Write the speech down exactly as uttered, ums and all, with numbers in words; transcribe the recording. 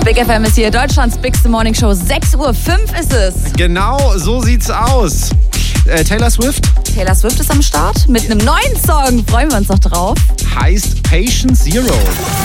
Big F M ist hier, Deutschlands Bigste Morning Show. sechs Uhr fünf ist es. Genau, so sieht's aus. Äh, Taylor Swift? Taylor Swift ist am Start mit einem neuen Song. Freuen wir uns noch drauf. Heißt Patient Zero.